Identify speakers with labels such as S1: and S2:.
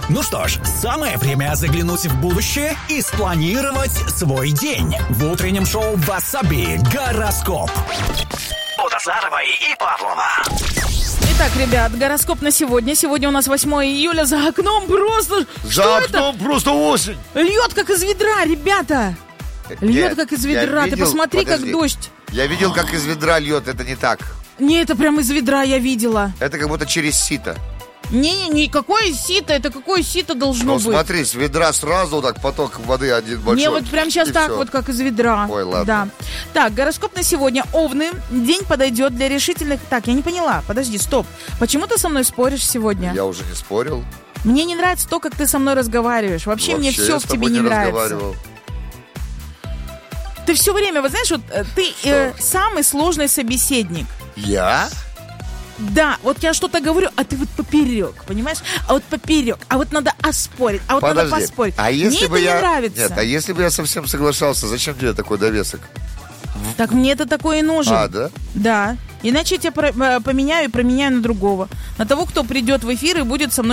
S1: Ну что ж, самое время заглянуть в будущее и спланировать свой день. В утреннем шоу «Васаби» гороскоп. От Азаровой и Павлова.
S2: Итак, ребят, гороскоп на сегодня. Сегодня у нас 8 июля. За окном просто...
S3: За окном просто осень.
S2: Льет, как из ведра, ребята. Льет, как из ведра. Ты посмотри, как дождь.
S3: Я видел, как из ведра льет. Это не так.
S2: Не, это прям из ведра я видела.
S3: Это как будто через сито.
S2: Не, какое сито? Это какое сито должно быть?
S3: Ну смотри, с ведра сразу так поток воды один большой.
S2: Не, вот прям сейчас так все. Вот, как из ведра.
S3: Ой, ладно.
S2: Да. Так, гороскоп на сегодня. Овны. День подойдет для решительных... Так, я не поняла. Подожди, стоп. Почему ты со мной споришь сегодня?
S3: Я уже не спорил.
S2: Мне не нравится то, как ты со мной разговариваешь. Вообще мне все в тебе не нравится. Ты все время, вот знаешь, вот ты самый сложный собеседник.
S3: Я?
S2: Да, вот я что-то говорю, а ты вот поперек, понимаешь? А вот поперек, а вот надо оспорить, а вот
S3: подожди,
S2: надо поспорить.
S3: А если
S2: мне
S3: бы
S2: это
S3: я...
S2: не нравится.
S3: Нет, а если бы я совсем соглашался, зачем тебе такой довесок?
S2: Так мне это такое и нужен.
S3: А, да?
S2: Да. Иначе я тебя поменяю и променяю на другого. На того, кто придет в эфир и будет со мной